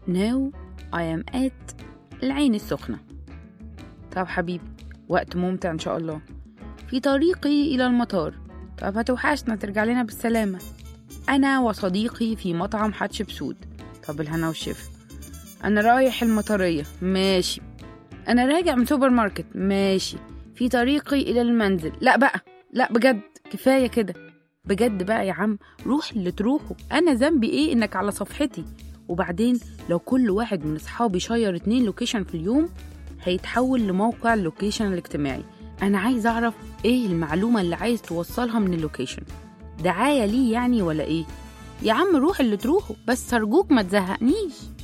Now I am at العين السخنة. طب حبيبي، وقت ممتع إن شاء الله. في طريقي إلى المطار. طب هتوحشنا، ترجع لنا بالسلامة. أنا وصديقي في مطعم حتشبسوت. طب الهنا والشفا. أنا رايح المطرية. ماشي. أنا راجع من سوبر ماركت. ماشي. في طريقي إلى المنزل. لا بجد كفاية كده. بجد بقى يا عم، روح اللي تروحه. أنا ذنبي إيه إنك على صفحتي؟ وبعدين لو كل واحد من أصحابي شير 2 لوكيشن في اليوم هيتحول لموقع اللوكيشن الاجتماعي. أنا عايز أعرف إيه المعلومة اللي عايز توصلها من اللوكيشن. دعاية ليه يعني ولا إيه؟ يا عم روح اللي تروحه، بس أرجوك ما تزهقنيش.